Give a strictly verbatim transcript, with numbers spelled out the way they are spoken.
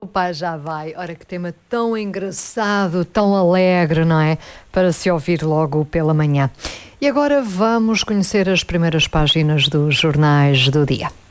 Pai, já vai. Ora, que tema tão engraçado, tão alegre, não é? Para se ouvir logo pela manhã. E agora vamos conhecer as primeiras páginas dos jornais do dia.